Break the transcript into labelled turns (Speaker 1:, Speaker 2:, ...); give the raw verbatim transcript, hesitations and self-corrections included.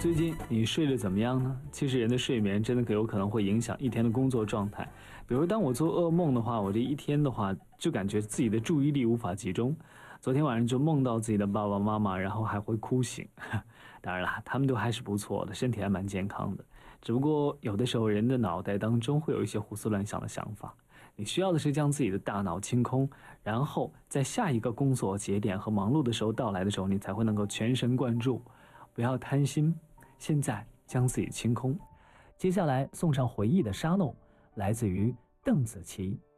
Speaker 1: 最近你睡得怎么样呢？其实人的睡眠真的可有可能会影响一天的工作状态。比如当我做噩梦的话，我这一天的话就感觉自己的注意力无法集中。昨天晚上就梦到自己的爸爸妈妈，然后还会哭醒。当然啦，他们都还是不错的，身体还蛮健康的。只不过有的时候人的脑袋当中会有一些胡思乱想的想法，你需要的是将自己的大脑清空，然后在下一个工作节点和忙碌的时候到来的时候，你才会能够全神贯注。不要贪心，现在将自己清空。
Speaker 2: 接下来送上回忆的沙漏，来自于邓紫棋。